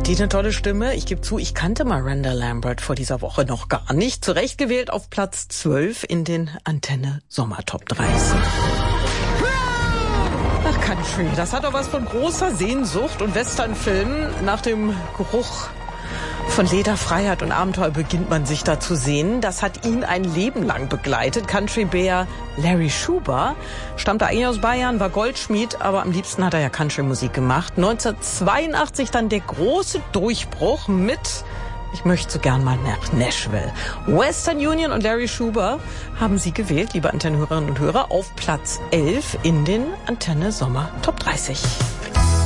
Die eine tolle Stimme. Ich gebe zu, ich kannte Miranda Lambert vor dieser Woche noch gar nicht. Zurecht gewählt auf Platz 12 in den Antenne Sommer Top 30. Ach, Country, das hat doch was von großer Sehnsucht und Westernfilmen. Nach dem Geruch von Leder, Freiheit und Abenteuer beginnt man sich da zu sehen. Das hat ihn ein Leben lang begleitet. Country-Bär Larry Schuber stammte eigentlich aus Bayern, war Goldschmied, aber am liebsten hat er ja Country-Musik gemacht. 1982 dann der große Durchbruch mit Ich möchte so gern mal nach Nashville. Western Union und Larry Schuber haben sie gewählt, liebe Antennehörerinnen und Hörer, auf Platz 11 in den Antenne Sommer Top 30.